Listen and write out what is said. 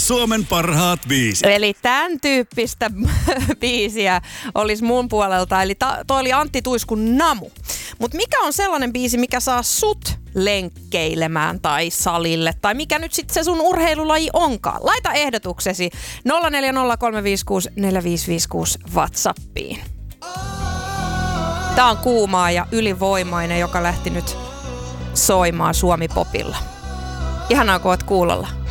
Suomen parhaat biisit. Eli tämän tyyppistä biisiä olisi mun puolelta. Eli toi oli Antti Tuiskun Namu. Mutta mikä on sellainen biisi, mikä saa sut lenkkeilemään tai salille? Tai mikä nyt sitten se sun urheilulaji onkaan? Laita ehdotuksesi 0403564556 WhatsAppiin. Tää on kuumaa ja ylivoimainen, joka lähti nyt soimaan Suomi-popilla. Ihanaa, kun oot kuulolla.